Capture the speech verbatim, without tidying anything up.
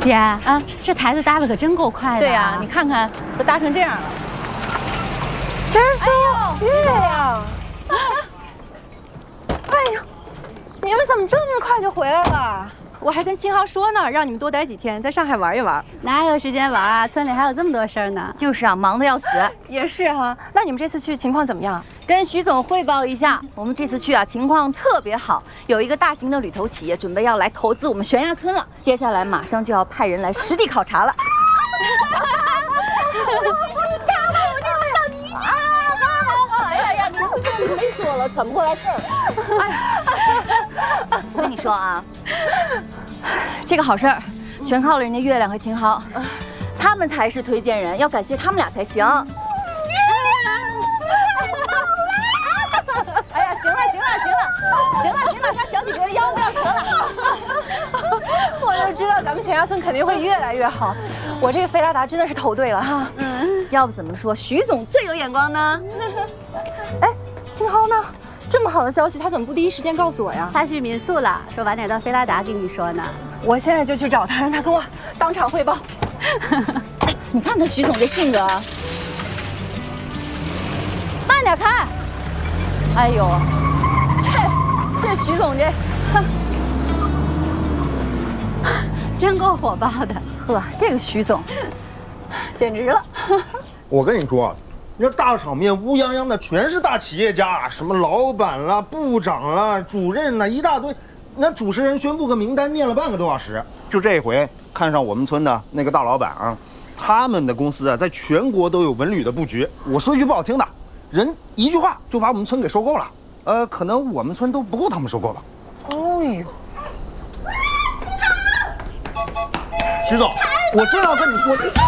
姐啊，这台子搭的可真够快的。 对呀，你看看都搭成这样了。 真是月亮！哎呀，你们怎么这么快就回来了？我还跟青豪说呢，让你们多待几天，在上海玩一玩。 哪有时间玩啊？村里还有这么多事儿呢。 就是啊，忙得要死。 也是哈。那你们这次去情况怎么样？ 跟徐总汇报一下，我们这次去啊，情况特别好，有一个大型的旅游企业准备要来投资我们悬崖村了，接下来马上就要派人来实地考察了。哎呀呀，你不说你没说了，喘不过来气儿。哎呀，我跟你说啊，这个好事儿全靠了人家月亮和秦昊，他们才是推荐人，要感谢他们俩才行。哎呀，行了行了行了行了行了，让小姐姐腰不要折了。 我就知道咱们全家村肯定会越来越好。我这个菲拉达真的是投对了哈。 嗯，要不怎么说徐总最有眼光呢？ 哎，青蒿呢？这么好的消息，他怎么不第一时间告诉我呀？ 他去民宿了，说晚点到菲拉达跟你说呢。 我现在就去找他，让他跟我当场汇报。 你看他徐总这性格，慢点开。哎呦，这这徐总这， 真够火爆的。 呵，这个徐总，简直了。 我跟你说，那大场面乌泱泱的全是大企业家，什么老板啦、部长啦、主任啦，一大堆。那主持人宣布个名单，念了半个多小时。就这回看上我们村的那个大老板啊，他们的公司啊，在全国都有文旅的布局。我说句不好听的，人一句话就把我们村给收购了。呃，可能我们村都不够他们收购了。 哦呦， 徐总，我正要跟你说。